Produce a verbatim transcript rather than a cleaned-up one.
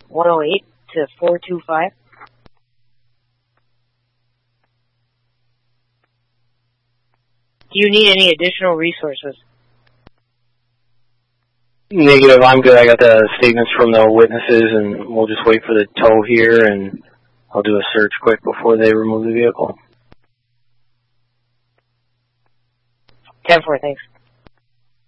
one oh eight to four two five. Do you need any additional resources? Negative, I'm good. I got the statements from the witnesses, and we'll just wait for the tow here, and I'll do a search quick before they remove the vehicle. ten four, thanks.